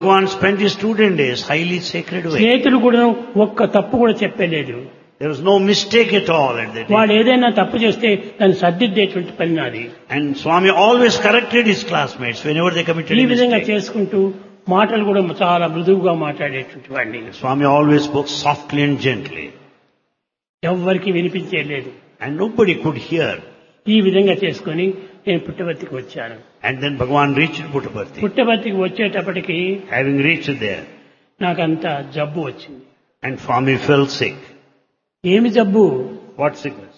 Bhagavan spent his student days highly sacred way. స్నేహితులు కూడా ఒక్క తప్పు కూడా చెప్పలేదు. There was no mistake at all at that వాడు time. ఏదైనా తప్పు చేస్తే దాన్ని సర్దిద్దేటువంటి పని నాది. And Swami always corrected his classmates whenever they committed ఈ a విధంగా mistake. చేసుకుంటూ మాటలు కూడా చాలా మృదువుగా మాట్లాడేటువంటి వాడిని. Swami always spoke softly and gently. ఎవ్వరికి వినిపించేయలేదు. And nobody could hear. ఈ విధంగా చేసుకొని నేను పుట్టపర్తికి వచ్చాను. And then Bhagavan reached Puttaparthi. పుట్టపర్తికి వచ్చేటప్పటికి Having reached there, నాకంత జబ్బు వచ్చింది. and Swami fell sick. ఏమి జబ్బు What sickness?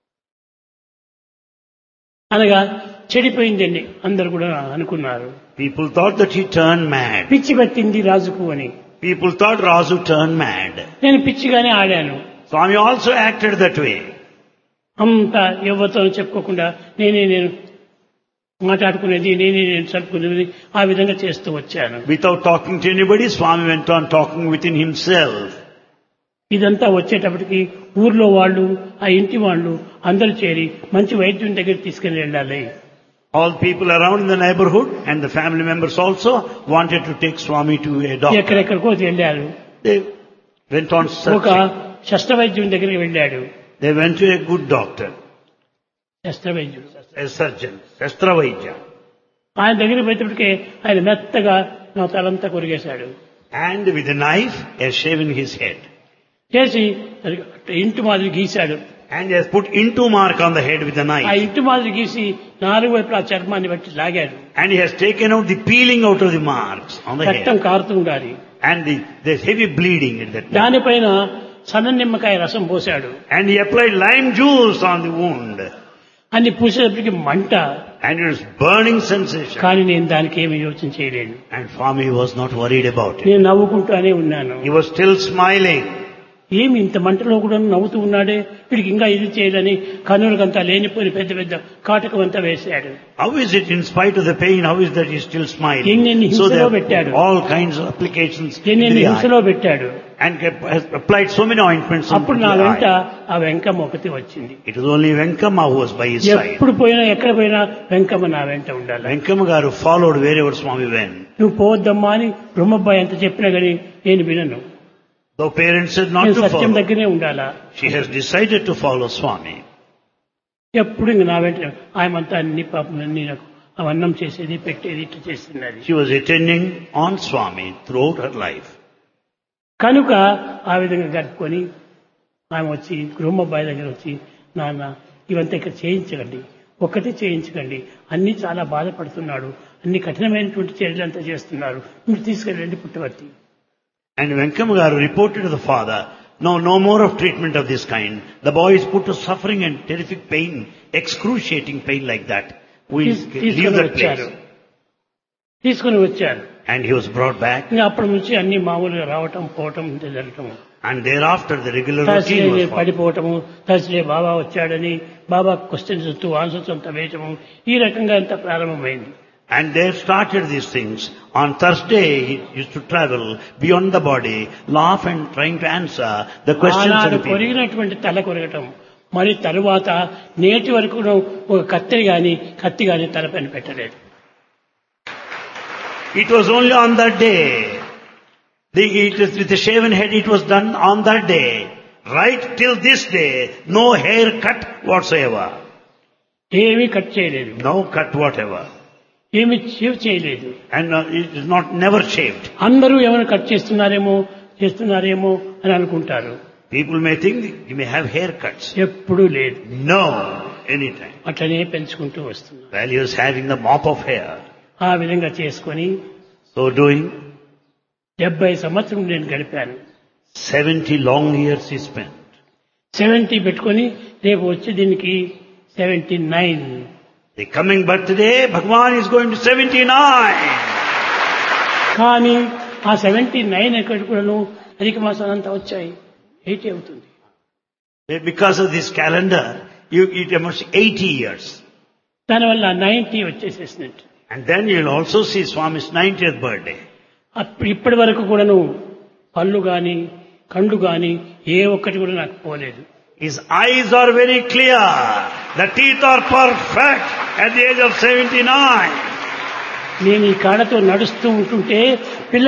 అనగా చెడిపోయిందండి అందరు కూడా అనుకున్నారు. People thought that he turned mad. పిచ్చి పట్టింది రాజుకు అని. People thought Razu turned mad. నేను పిచ్చిగానే ఆడాను. Swami also acted that way. అంత ఎవరితో చెప్పుకోకుండా నేను మాట్లాడుకునేది నేను చదువుకునేది ఆ విధంగా చేస్తూ వచ్చాను. Without talking to anybody, Swami went on talking within himself. ఇదంతా వచ్చేటప్పటికి ఊర్లో వాళ్ళు ఆ ఇంటి వాళ్ళు అందరూ చేరి మంచి వైద్యుని దగ్గర తీసుకుని వెళ్ళాలి. All people around in the neighborhood and the family members also wanted to take Swami to a doctor. ఎక్కడెక్కడికో వెళ్ళారు. They went on ఒక searching. శస్త్రవైద్యుని దగ్గరికి వెళ్ళాడు. They went to a good doctor, శస్త్రవైద్యుడు a surgeon, Shastravaidya. ఆయన దగ్గరికి పోయేటప్పటికే ఆయన మెత్తగా నా తలంతా కొరిగేశాడు. And with a knife, he has shaven his head. చేసి ఇంటి మాదిరి గీశాడు. And he has put into mark on the head with a ఆ knife. ఇంటి మాదిరి గీసి నాలుగు వైపులా చర్మాన్ని బట్టి లాగాడు. And he has taken out the peeling out of the marks on the రక్తం head. కారుతూ ఉండాలి. And there's heavy bleeding at that time. దానిపైన సన్న నిమ్మకాయ రసం పోశాడు. And he applied lime juice on the wound. అన్ని పూసేటప్పటికి మంట. And it was burning sensation. కానీ నేను దానికి ఏమి యోచన చేయలేను. And Swami was not worried about it. నేను నవ్వుకుంటూనే ఉన్నాను. He was still smiling. ఏమి ఇంత మంటలో కూడా నవ్వుతూ ఉన్నాడే, వీడికి ఇంకా ఇది చేయాలని కన్నులకంతా లేనిపోయి పెద్ద పెద్ద కాటకం అంతా వేశాడు. How is it in spite of the pain, how is that he is still smiling? ఎన్నెన్ని So హింసలో there పెట్టాడు. are all kinds of applications in ఎన్నెన్ని the eye. హింసలో పెట్టాడు. And has applied so many ointments into అప్పుడు the నా వెంట eye. ఆ వెంకమ్మ ఒకటి వచ్చింది. It was only Venkama who was by his side. ఎప్పుడు పోయినా ఎక్కడ పోయినా వెంకమ్మ నా వెంట ఉండాలి. Venkama garu followed wherever Swami went. నువ్వు పోవద్దమ్మా అని బ్రహ్మబ్బాయి ఎంత చెప్పినా కానీ నేను వినను. Though parents said not నేను to సత్యం follow, దగ్గరే ఉండాలా. she has decided to follow Swami. ఎప్పుడు ఇంక నా వెంట ఆయమంతా అన్ని పాపం అన్ని నాకు అవన్నం చేసేది పెట్టేది ఇట్లా చేస్తున్నది. She was attending on Swami throughout her life. కనుక ఆ విధంగా గడుపుకొని ఆమె వచ్చి బ్రహ్మబ్బాయి దగ్గర వచ్చి, నాన్న ఇవంతా ఇక్కడ చేయించకండి, ఒక్కటి చేయించకండి, అన్ని చాలా బాధపడుతున్నాడు, అన్ని కఠినమైనటువంటి చర్యలంతా చేస్తున్నారు, మీరు తీసుకెళ్ళండి పుట్టవర్తి. And Venkama garu reported to the father, no more of treatment of this kind. The boy is put to suffering and terrific pain, excruciating pain like that. We leave that place. తీసుకుని వచ్చారు. And he was brought back. ఇంకా అప్పటి నుంచి అన్ని మామూలుగా రావటం పోవటం జరగటం. And thereafter the regular Thursday routine was followed. పడిపోవటము, Thursday బాబా వచ్చాడని బాబా క్వశ్చన్స్ వస్తూ ఆన్సర్స్ అంతా వేయటము, ఈ రకంగా అంతా ప్రారంభమైంది. And they started these things. On Thursday he used to travel beyond the body, laugh and trying to answer the questions of ఆనాడు the people. కొరిగినటువంటి తల కొరగటం, మరి తరువాత నేటి వరకు ఒక కత్తి గాని తలపైన పెట్టలేదు. It was only on that day. With the shaven head it was done on that day. Right till this day, no hair cut whatsoever. ఏమీ కట్ చేయలేదు, No cut whatever. ఏమి షేవ్ చేయలేదు. And it is not never shaved. అందరూ ఏమైనా cut చేస్తున్నారేమో అని అనుకుంటారు. People may think you may have haircuts. ఎప్పుడూ లేదు. No, anytime. అట్లనే పెంచుకుంటూ వస్తున్నారు. While he was having the mop of hair. ఆ విధంగా చేసుకొని So doing, 70 సంవత్సరం నేను గడిపాను. 70 long years he spent. 70 పెట్టుకొని రేపు వచ్చే దీనికి 79. The coming birthday, Bhagavan is going to 79. కానీ ఆ 79 ఎక్కడి కూడాను అధిక మాసాలు అంతా వచ్చాయి, 80 అవుతుంది. Because of this calendar, it amounts to 80 years. దానివల్ల 90 వచ్చేసేసినట్టు. And then you'll also see Swami's 90th birthday. ఇప్పటి వరకు కూడాను పళ్ళు గాని కళ్ళు గాని ఏ ఒక్కటి కూడా నాకు పోలేదు. His eyes are very clear. The teeth are perfect at the age of 79. నేను ఈ కాళ్ళతో నడుస్తూ ఉంటుంటే పిల్ల